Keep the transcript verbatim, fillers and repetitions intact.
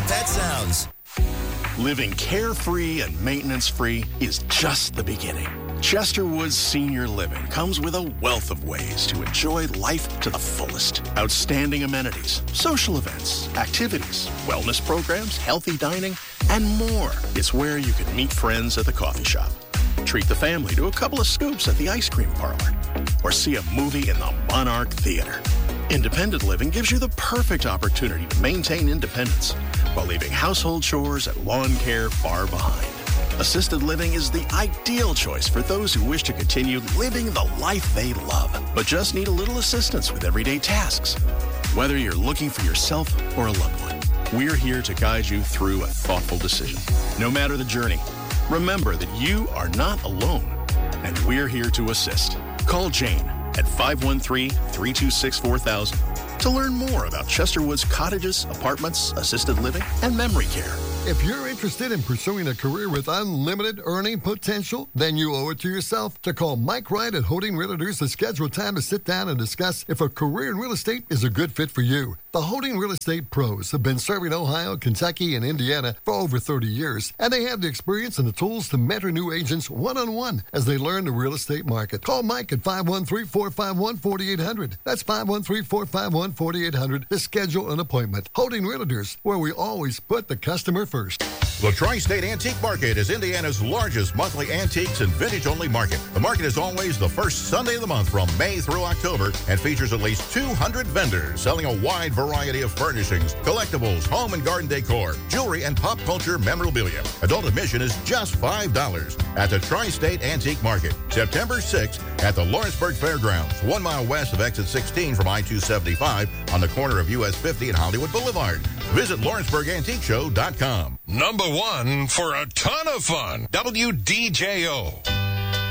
what that sounds. Living carefree and maintenance-free is just the beginning. Chesterwood's Senior Living comes with a wealth of ways to enjoy life to the fullest. Outstanding amenities, social events, activities, wellness programs, healthy dining, and more. It's where you can meet friends at the coffee shop, treat the family to a couple of scoops at the ice cream parlor, or see a movie in the Monarch Theater. Independent living gives you the perfect opportunity to maintain independence while leaving household chores and lawn care far behind. Assisted living is the ideal choice for those who wish to continue living the life they love, but just need a little assistance with everyday tasks. Whether you're looking for yourself or a loved one, we're here to guide you through a thoughtful decision. No matter the journey, remember that you are not alone, and we're here to assist. Call Jane at five one three, three two six, four thousand to learn more about Chesterwood's cottages, apartments, assisted living, and memory care. If you're interested in pursuing a career with unlimited earning potential, then you owe it to yourself to call Mike Wright at Holding Realtors to schedule time to sit down and discuss if a career in real estate is a good fit for you. The Holding Real Estate Pros have been serving Ohio, Kentucky, and Indiana for over thirty years, and they have the experience and the tools to mentor new agents one-on-one as they learn the real estate market. Call Mike at five one three, four five one, four eight zero zero. That's five one three, four five one, four eight zero zero to schedule an appointment. Holding Realtors, where we always put the customer first. The Tri-State Antique Market is Indiana's largest monthly antiques and vintage-only market. The market is always the first Sunday of the month from May through October and features at least two hundred vendors selling a wide variety of furnishings, collectibles, home and garden decor, jewelry, and pop culture memorabilia. Adult admission is just five dollars at the Tri-State Antique Market, September sixth at the Lawrenceburg Fairgrounds, one mile west of exit sixteen from I two seventy-five on the corner of U S fifty and Hollywood Boulevard. Visit Lawrenceburg Antique Show dot com. Number one for a ton of fun. W D J O.